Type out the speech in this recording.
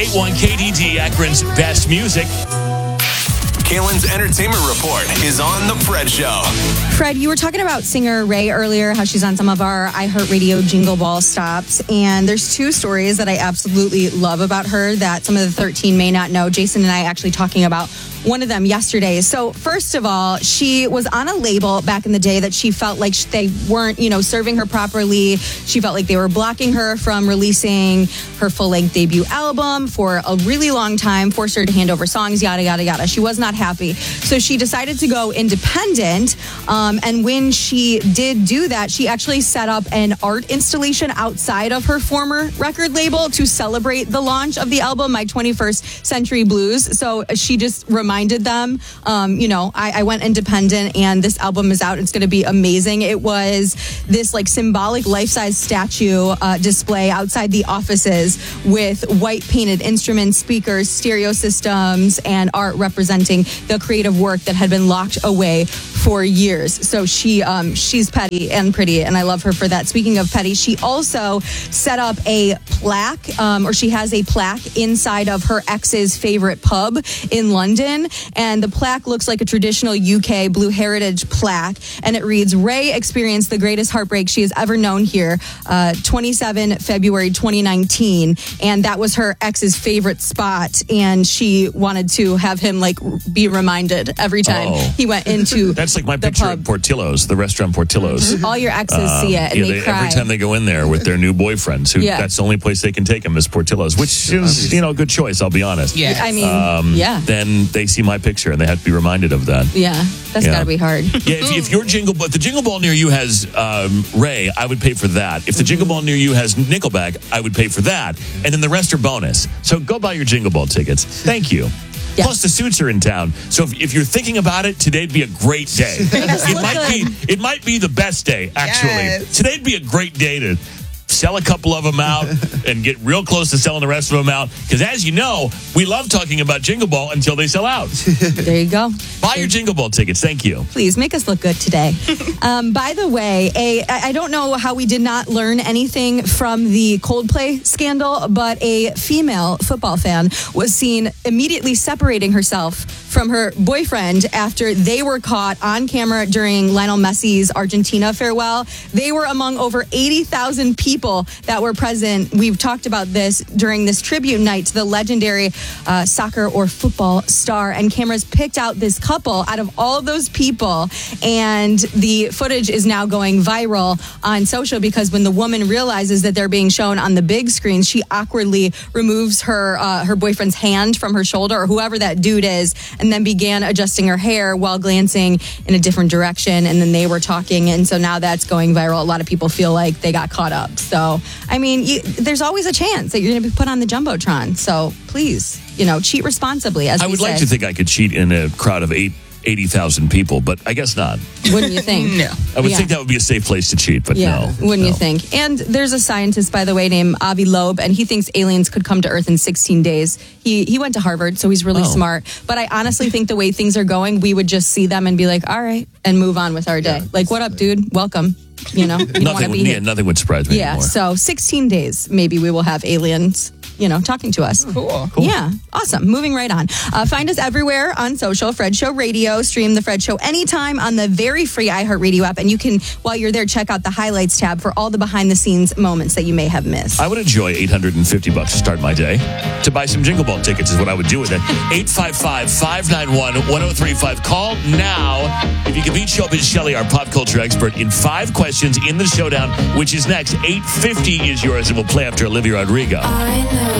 98.1 KDD, Akron's best music. Kaylin's entertainment report is on The Fred Show. Fred, you were talking about singer Ray earlier, how she's on some of our iHeartRadio Jingle Ball stops. And there's two stories that I absolutely love about her that some of the 13 may not know. Jason and I actually talking about one of them yesterday. So first of all, she was on a label back in the day that she felt like they weren't, serving her properly. She felt like they were blocking her from releasing her full-length debut album for a really long time, forced her to hand over songs, yada, yada, yada. She was not happy. So she decided to go independent. And when she did do that, she actually set up an art installation outside of her former record label to celebrate the launch of the album, My 21st Century Blues. So she just reminded them, I went independent and this album is out. It's going to be amazing. It was this symbolic life-size statue display outside the offices with white painted instruments, speakers, stereo systems, and art representing the creative work that had been locked away for years. So she's petty and pretty, and I love her for that. Speaking of petty, she also set up a plaque, or she has a plaque inside of her ex's favorite pub in London, and the plaque looks like a traditional UK Blue Heritage plaque, and it reads, "Ray experienced the greatest heartbreak she has ever known here, 27 February 2019, and that was her ex's favorite spot, and she wanted to have him be reminded every time he went into That's like my picture pub. at Portillo's, the restaurant Portillo's. All your exes see it, and they cry. Every time they go in there with their new boyfriends, that's the only place they can take them is Portillo's, which is, a good choice, I'll be honest. Yeah. I mean, Then they see my picture and they have to be reminded of that. Yeah, that's got to be hard. Yeah, if your if the Jingle Ball near you has Ray, I would pay for that. If the Jingle Ball near you has Nickelback, I would pay for that. And then the rest are bonus. So go buy your Jingle Ball tickets. Thank you. Yes. Plus, the suits are in town. So if you're thinking about it, today'd be a great day. It might be the best day, actually. Yes. Today'd be a great day to sell a couple of them out and get real close to selling the rest of them out. Because as you know, we love talking about Jingle Ball until they sell out. There you go. Buy your Jingle Ball tickets. Thank you. Please make us look good today. By the way, I don't know how we did not learn anything from the Coldplay scandal, but a female football fan was seen immediately separating herself from her boyfriend after they were caught on camera during Lionel Messi's Argentina farewell. They were among over 80,000 people that were present. We've talked about this during this tribute night to the legendary soccer or football star, and cameras picked out this couple out of all of those people, and the footage is now going viral on social because when the woman realizes that they're being shown on the big screen, she awkwardly removes her boyfriend's hand from her shoulder, or whoever that dude is, and then began adjusting her hair while glancing in a different direction, and then they were talking, and so now that's going viral. A lot of people feel like they got caught up. So, I mean, there's always a chance that you're going to be put on the Jumbotron. So, please, cheat responsibly, as I would like to think I could cheat in a crowd of 80,000 people, but I guess not. Wouldn't you think? No. I would think that would be a safe place to cheat, but no. Wouldn't you think? And there's a scientist, by the way, named Avi Loeb, and he thinks aliens could come to Earth in 16 days. He went to Harvard, so he's really smart. But I honestly think the way things are going, we would just see them and be like, all right, and move on with our day. What up, dude? Welcome. You don't want to be here. Nothing would surprise me anymore. So 16 days, maybe we will have aliens, talking to us. Cool. Yeah, awesome. Moving right on. Find us everywhere on social, Fred Show Radio. Stream The Fred Show anytime on the very free iHeartRadio app. And you can, while you're there, check out the highlights tab for all the behind-the-scenes moments that you may have missed. I would enjoy $850 to start my day. To buy some Jingle Ball tickets is what I would do with it. 855-591-1035. Call now. If you can beat Showbiz Shelley, our pop culture expert, in 5 questions in the showdown, which is next. $850 is yours, and we'll play after Olivia Rodrigo. I know